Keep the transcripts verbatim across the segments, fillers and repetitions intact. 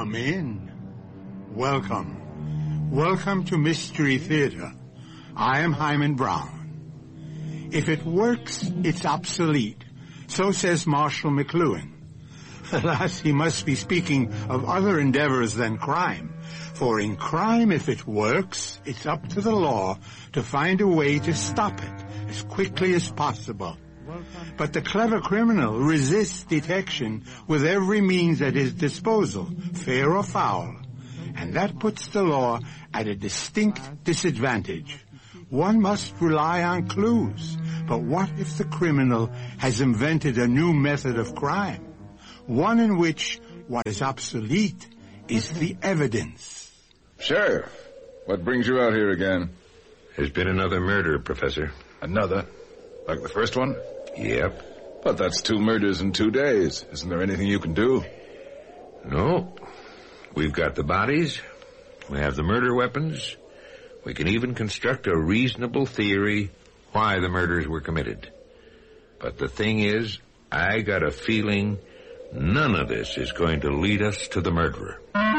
Come in. Welcome. Welcome to Mystery Theater. I am Hyman Brown. If it works, it's obsolete. So says Marshall McLuhan. Alas, he must be speaking of other endeavors than crime. For in crime, if it works, it's up to the law to find a way to stop it as quickly as possible. But the clever criminal resists detection with every means at his disposal, fair or foul. And that puts the law at a distinct disadvantage. One must rely on clues. But what if the criminal has invented a new method of crime? One in which what is obsolete is the evidence. Sheriff, what brings you out here again? There's been another murder, Professor. Another? Like the first one? Yep. But that's two murders in two days. Isn't there anything you can do? No. We've got the bodies. We have the murder weapons. We can even construct a reasonable theory why the murders were committed. But the thing is, I got a feeling none of this is going to lead us to the murderer.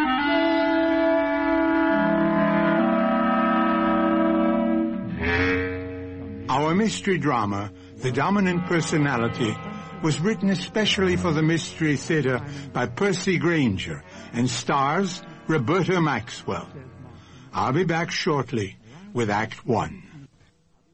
Our mystery drama, The Dominant Personality, was written especially for the Mystery Theater by Percy Granger and stars Roberta Maxwell. I'll be back shortly with Act One.